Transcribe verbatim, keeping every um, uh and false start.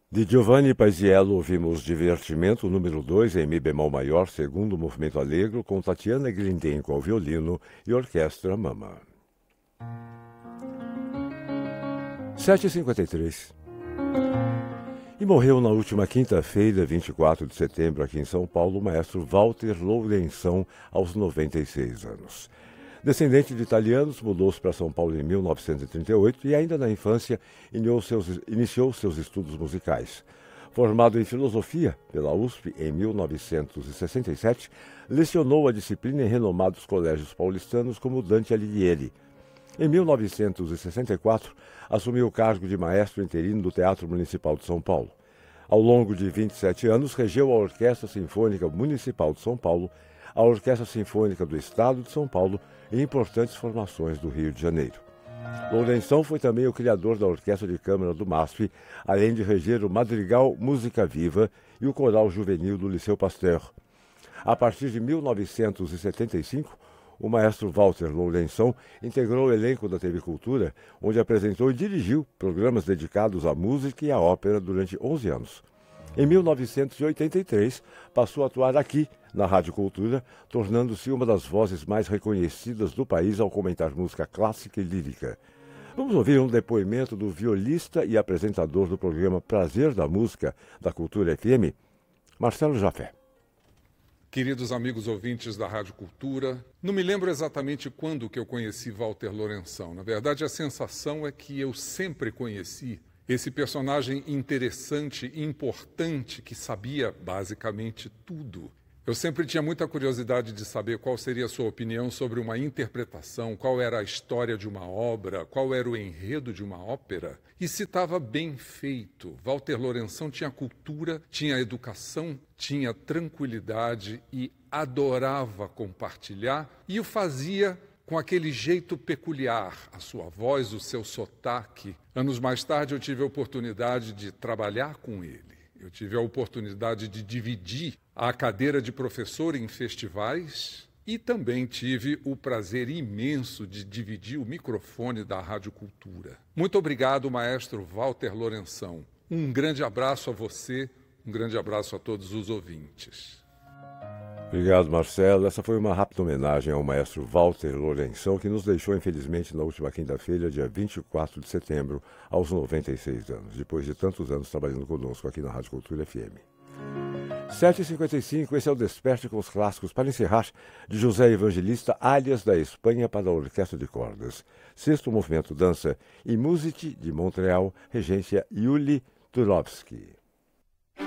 De Giovanni Paisiello ouvimos Divertimento número dois em Mi bemol maior, segundo movimento alegro, com Tatiana Glindenko ao violino e orquestra Mama. sete e cinquenta e três. E morreu na última quinta-feira, vinte e quatro de setembro, aqui em São Paulo, o maestro Walter Lourenção, aos noventa e seis anos. Descendente de italianos, mudou-se para São Paulo em mil novecentos e trinta e oito e ainda na infância iniciou seus, iniciou seus estudos musicais. Formado em filosofia pela U S P em mil novecentos e sessenta e sete, lecionou a disciplina em renomados colégios paulistanos como Dante Alighieri. Em mil novecentos e sessenta e quatro, assumiu o cargo de maestro interino do Teatro Municipal de São Paulo. Ao longo de vinte e sete anos, regeu a Orquestra Sinfônica Municipal de São Paulo, a Orquestra Sinfônica do Estado de São Paulo e importantes formações do Rio de Janeiro. Lourenção foi também o criador da Orquestra de Câmara do MASP, além de reger o Madrigal Música Viva e o Coral Juvenil do Liceu Pasteur. A partir de mil novecentos e setenta e cinco, o maestro Walter Lourenção integrou o elenco da T V Cultura, onde apresentou e dirigiu programas dedicados à música e à ópera durante onze anos. Em mil novecentos e oitenta e três, passou a atuar aqui, na Rádio Cultura, tornando-se uma das vozes mais reconhecidas do país ao comentar música clássica e lírica. Vamos ouvir um depoimento do violista e apresentador do programa Prazer da Música, da Cultura F M, Marcelo Jafé. Queridos amigos ouvintes da Rádio Cultura, não me lembro exatamente quando que eu conheci Walter Lourenção. Na verdade, a sensação é que eu sempre conheci esse personagem interessante e importante que sabia basicamente tudo. Eu sempre tinha muita curiosidade de saber qual seria a sua opinião sobre uma interpretação, qual era a história de uma obra, qual era o enredo de uma ópera e se estava bem feito. Walter Lourenção tinha cultura, tinha educação, tinha tranquilidade e adorava compartilhar e o fazia com aquele jeito peculiar, a sua voz, o seu sotaque. Anos mais tarde eu tive a oportunidade de trabalhar com ele. Eu tive a oportunidade de dividir a cadeira de professor em festivais e também tive o prazer imenso de dividir o microfone da Rádio Cultura. Muito obrigado, maestro Walter Lourenção. Um grande abraço a você, um grande abraço a todos os ouvintes. Obrigado, Marcelo. Essa foi uma rápida homenagem ao maestro Walter Lourenção, que nos deixou, infelizmente, na última quinta-feira, dia vinte e quatro de setembro, aos noventa e seis anos, depois de tantos anos trabalhando conosco aqui na Rádio Cultura F M. sete e cinquenta e cinco, esse é o Desperte com os Clássicos, para encerrar, de José Evangelista, alias da Espanha para a Orquestra de Cordas. Sexto movimento, dança, e Musici, de Montreal, regência Yuli Turovsky.